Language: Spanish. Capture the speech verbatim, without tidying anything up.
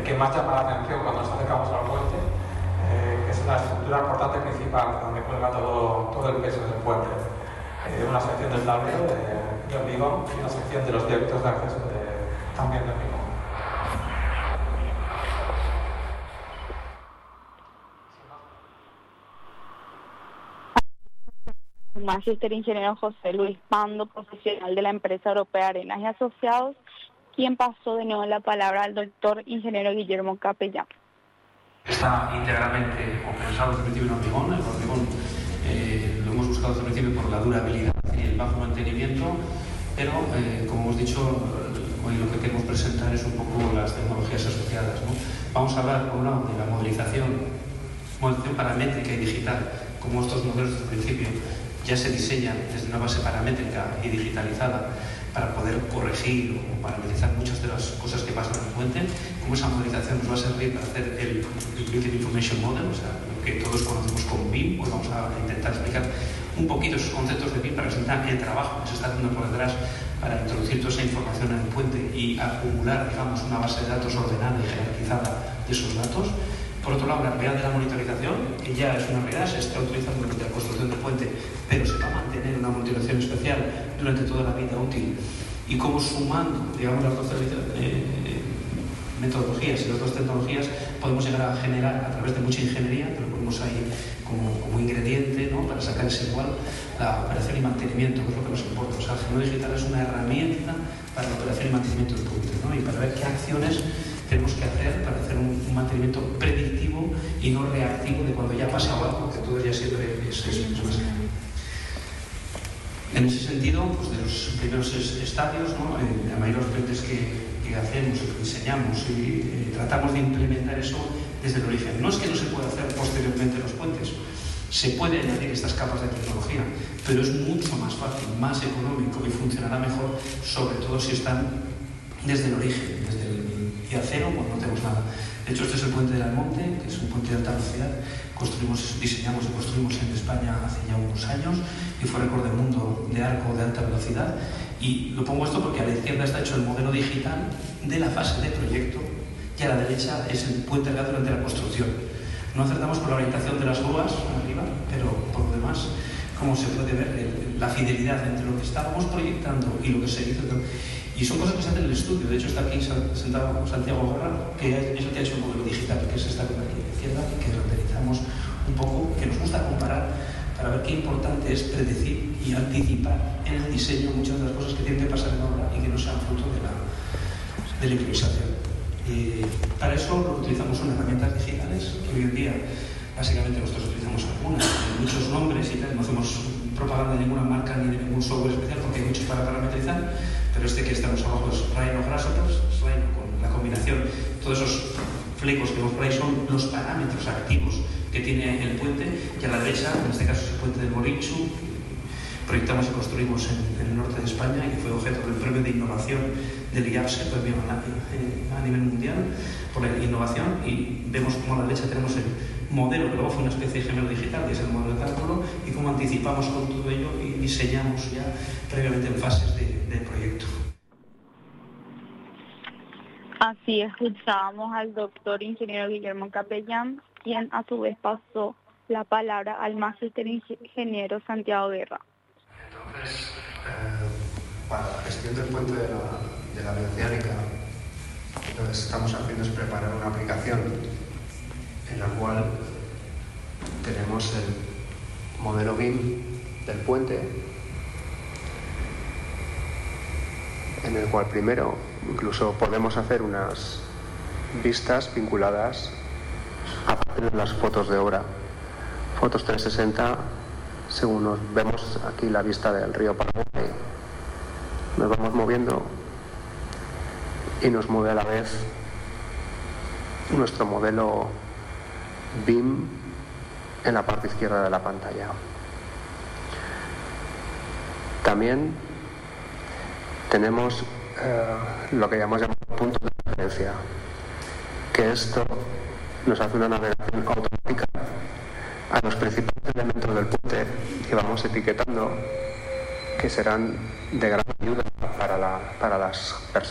que más llama la atención cuando nos acercamos al puente, eh, que es la estructura portante principal, donde cuelga todo, todo el peso del puente. Eh, una sección del tablero de, de hormigón y una sección de los directos de acceso de, también de hormigón. Magister Ingeniero José Luis Pando, profesional de la empresa europea Arenas y Asociados, quien pasó de nuevo la palabra al doctor Ingeniero Guillermo Capellán. Está integralmente o pensado desde el principio en hormigón. El hormigón eh, lo hemos buscado desde el principio por la durabilidad y el bajo mantenimiento, pero eh, como hemos dicho, hoy lo que queremos presentar es un poco las tecnologías asociadas, ¿no? Vamos a hablar, por un lado, de la modelización, modelización paramétrica y digital, como estos modelos desde el principio ya se diseñan desde una base paramétrica y digitalizada para poder corregir o parametrizar muchas de las cosas que pasan en el puente, como esa modelización nos va a servir para hacer el Building Information Model, o sea, lo que todos conocemos como B I M, pues vamos a intentar explicar un poquito esos conceptos de B I M para presentar el trabajo que se está haciendo por detrás para introducir toda esa información en el puente y acumular, digamos, una base de datos ordenada y jerarquizada de esos datos. Por otro lado, la realidad de la monitorización, que ya es una realidad, se está utilizando durante la construcción del puente, pero se va a mantener una monitorización especial durante toda la vida útil. Y como sumando, digamos, las dos eh, metodologías y las dos tecnologías, podemos llegar a generar, a través de mucha ingeniería, que lo ponemos ahí como, como ingrediente, ¿no?, para sacar ese igual, la operación y mantenimiento, que es lo que nos importa. O sea, el geodo digital es una herramienta para la operación y mantenimiento del puente, ¿no?, y para ver qué acciones tenemos que hacer para hacer un, un mantenimiento predictivo y no reactivo de cuando ya ha pasado algo, que todo ya siempre es, es, es más. En ese sentido, pues de los primeros estadios, ¿no?, eh, la mayoría de los puentes que, que hacemos, que diseñamos y eh, tratamos de implementar eso desde el origen. No es que no se pueda hacer posteriormente los puentes, se puede añadir estas capas de tecnología, pero es mucho más fácil, más económico y funcionará mejor, sobre todo si están desde el origen, desde el y acero, pues no tenemos nada. De hecho, este es el puente del Almonte, que es un puente de alta velocidad. Construimos, diseñamos y construimos en España hace ya unos años y fue récord del mundo de arco de alta velocidad. Y lo pongo esto porque a la izquierda está hecho el modelo digital de la fase de proyecto y a la derecha es el puente real durante la construcción. No acertamos con la orientación de las grúas arriba, pero por lo demás, como se puede ver, el, la fidelidad entre lo que estábamos proyectando y lo que se hizo. Y son cosas que se hacen en el estudio. De hecho, está aquí sentado Santiago Gorra, que es el que ha hecho el modelo digital, que es esta que aquí a la izquierda, que renderizamos un poco, que nos gusta comparar para ver qué importante es predecir y anticipar en el diseño muchas de las cosas que tienen que pasar en obra y que no sean fruto de la, de la improvisación. Y para eso lo utilizamos son herramientas digitales, que hoy en día básicamente nosotros utilizamos algunas, muchos nombres y tal, no hacemos propaganda de ninguna marca ni de ningún software especial porque hay muchos para parametrizar, pero este que estamos abajo es Rhino Grasshoppers, Rhino con la combinación, todos esos flecos que vemos por ahí son los parámetros activos que tiene el puente, y a la derecha, en este caso es el puente de Morichu, proyectamos y construimos en, en el norte de España y fue objeto del premio de innovación del I A B S E, premio a, a nivel mundial por la innovación, y vemos como a la derecha tenemos el modelo, que luego fue una especie de gemelo digital, que es el modelo de cálculo, y cómo anticipamos con todo ello y diseñamos ya previamente en fases de, de proyecto. Así escuchábamos al doctor ingeniero Guillermo Capellán, quien a su vez pasó la palabra al magister ingeniero Santiago Guerra. Entonces, eh, para la gestión del puente de la, de la bioceánica, lo que estamos haciendo es preparar una aplicación en la cual tenemos el modelo B I M del puente, en el cual primero incluso podemos hacer unas vistas vinculadas a partir de las fotos de obra, fotos trescientos sesenta, según nos vemos aquí la vista del río Paraguay, nos vamos moviendo y nos mueve a la vez nuestro modelo B I M en la parte izquierda de la pantalla. También tenemos eh, lo que llamamos puntos de referencia, que esto nos hace una navegación automática a los principales elementos del puente que vamos etiquetando, que serán de gran ayuda para, la, para las personas